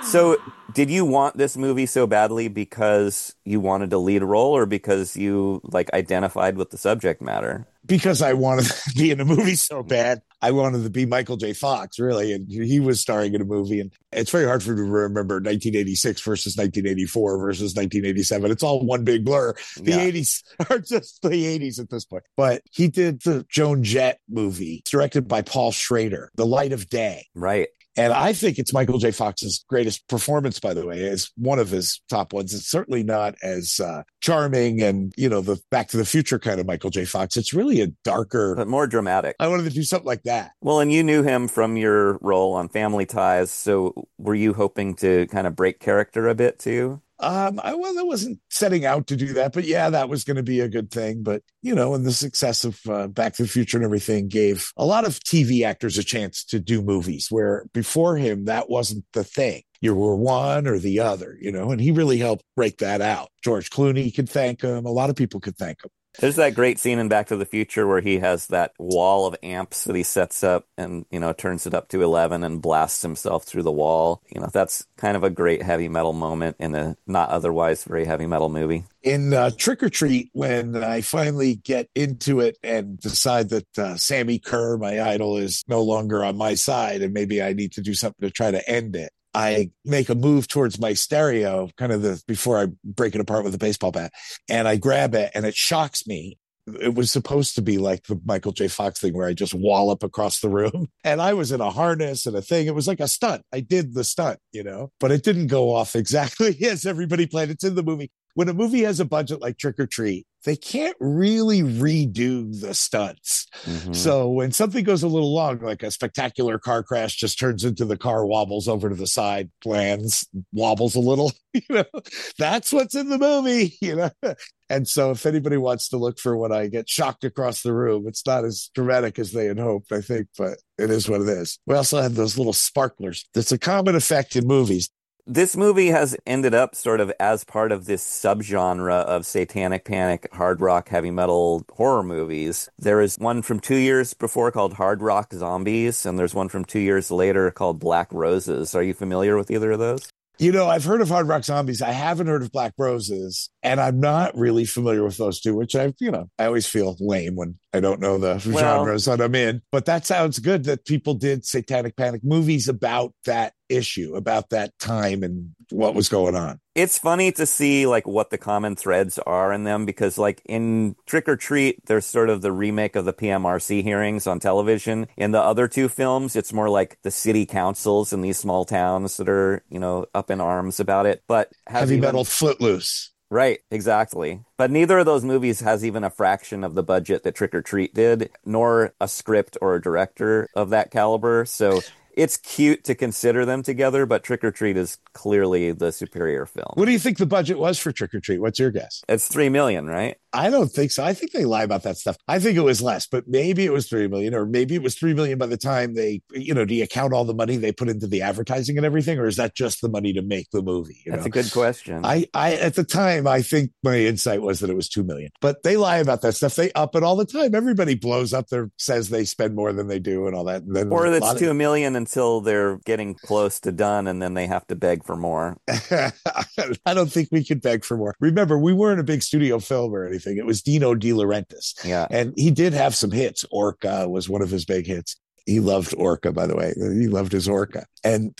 So, did you want this movie so badly because you wanted to lead a role or because you like identified with the subject matter? Because I wanted to be in a movie so bad. I wanted to be Michael J. Fox, really. And he was starring in a movie. And it's very hard for me to remember 1986 versus 1984 versus 1987. It's all one big blur. The Yeah, 80s are just the 80s at this point. But he did the Joan Jett movie, directed by Paul Schrader, The Light of Day. right. And I think it's Michael J. Fox's greatest performance, by the way. It's one of his top ones. It's certainly not as charming and, the Back to the Future kind of Michael J. Fox. It's really a darker. But more dramatic. I wanted to do something like that. Well, and you knew him from your role on Family Ties, so were you hoping to kind of break character a bit too? I wasn't setting out to do that, but yeah, that was going to be a good thing. But, and the success of Back to the Future and everything gave a lot of TV actors a chance to do movies where before him, that wasn't the thing. You were one or the other, and he really helped break that out. George Clooney could thank him. A lot of people could thank him. There's that great scene in Back to the Future where he has that wall of amps that he sets up and, turns it up to 11 and blasts himself through the wall. That's kind of a great heavy metal moment in a not otherwise very heavy metal movie. In Trick or Treat, when I finally get into it and decide that Sammy Kerr, my idol, is no longer on my side and maybe I need to do something to try to end it, I make a move towards my stereo, before I break it apart with a baseball bat, and I grab it, and it shocks me. It was supposed to be like the Michael J. Fox thing where I just wallop across the room, and I was in a harness and a thing. It was like a stunt. I did the stunt, but it didn't go off exactly as everybody planned. It's in the movie. When a movie has a budget like Trick or Treat, they can't really redo the stunts. Mm-hmm. So when something goes a little long, like a spectacular car crash just turns into the car wobbles over to the side, lands, wobbles a little, that's what's in the movie, And so if anybody wants to look for when I get shocked across the room, it's not as dramatic as they had hoped, I think, but it is what it is. We also have those little sparklers. That's a common effect in movies. This movie has ended up sort of as part of this subgenre of satanic panic, hard rock, heavy metal horror movies. There is one from 2 years before called Hard Rock Zombies, and there's one from 2 years later called Black Roses. Are you familiar with either of those? I've heard of Hard Rock Zombies. I haven't heard of Black Roses, and I'm not really familiar with those two, which I always feel lame when I don't know the genres that I'm in. But that sounds good that people did satanic panic movies about that issue, about that time and what was going on. It's funny to see like what the common threads are in them because like in Trick or Treat, there's sort of the remake of the PMRC hearings on television. In the other two films, it's more like the city councils in these small towns that are, up in arms about it. But heavy metal Footloose. Right, exactly. But neither of those movies has even a fraction of the budget that Trick or Treat did, nor a script or a director of that caliber. So it's cute to consider them together, but Trick or Treat is clearly the superior film. What do you think the budget was for Trick or Treat? What's your guess? It's $3 million, right? I don't think so. I think they lie about that stuff. I think it was less, but maybe it was 3 million, or maybe it was 3 million by the time they, do you count all the money they put into the advertising and everything, or is that just the money to make the movie? That's a good question. I at the time, I think my insight was that it was 2 million, but they lie about that stuff. They up it all the time. Everybody blows up says they spend more than they do and all that. And then or it's 2 million until they're getting close to done and then they have to beg for more. I don't think we could beg for more. Remember, we weren't a big studio film or anything. It was Dino De Laurentiis. Yeah. And he did have some hits. Orca was one of his big hits. He loved Orca, by the way. He loved his Orca. And